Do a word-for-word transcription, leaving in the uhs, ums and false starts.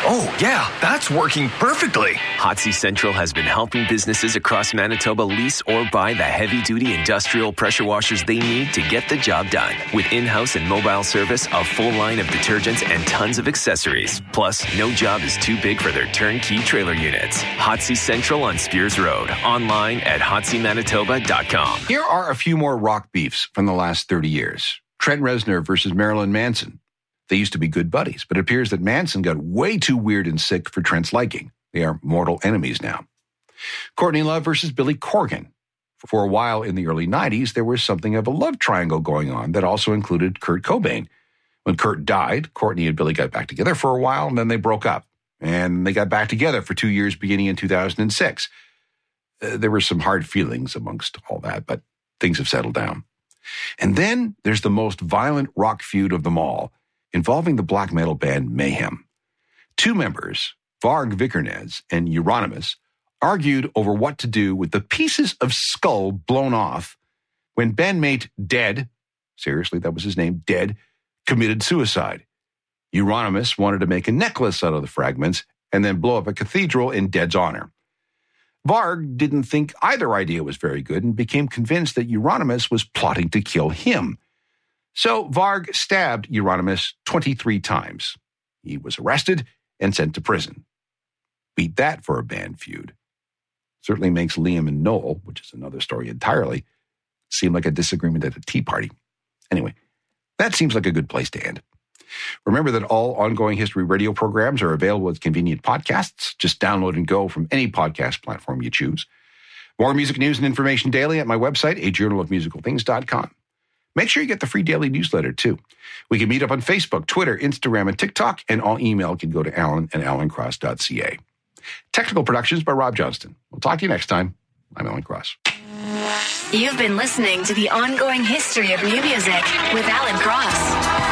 Oh, yeah, that's working perfectly. Hotsy Central has been helping businesses across Manitoba lease or buy the heavy-duty industrial pressure washers they need to get the job done. With in-house and mobile service, a full line of detergents, and tons of accessories. Plus, no job is too big for their turnkey trailer units. Hotsy Central on Spears Road. Online at hotsy manitoba dot com. Here are a few more rock beefs from the last thirty years. Trent Reznor versus Marilyn Manson. They used to be good buddies, but it appears that Manson got way too weird and sick for Trent's liking. They are mortal enemies now. Courtney Love versus Billy Corgan. For a while in the early nineties, there was something of a love triangle going on that also included Kurt Cobain. When Kurt died, Courtney and Billy got back together for a while, and then they broke up. And they got back together for two years beginning in two thousand six. Uh, there were some hard feelings amongst all that, but things have settled down. And then there's the most violent rock feud of them all, involving the black metal band Mayhem. Two members, Varg Vikernes and Euronymous, argued over what to do with the pieces of skull blown off when bandmate Dead, seriously, that was his name, Dead, committed suicide. Euronymous wanted to make a necklace out of the fragments and then blow up a cathedral in Dead's honor. Varg didn't think either idea was very good and became convinced that Euronymous was plotting to kill him. So Varg stabbed Euronymous twenty-three times. He was arrested and sent to prison. Beat that for a band feud. Certainly makes Liam and Noel, which is another story entirely, seem like a disagreement at a tea party. Anyway, that seems like a good place to end. Remember that all ongoing history radio programs are available as convenient podcasts. Just download and go from any podcast platform you choose. More music news and information daily at my website, a journal of musical things dot com. Make sure you get the free daily newsletter, too. We can meet up on Facebook, Twitter, Instagram, and TikTok, and all email can go to alan at alan cross dot c a. Technical productions by Rob Johnston. We'll talk to you next time. I'm Alan Cross. You've been listening to the ongoing history of new music with Alan Cross.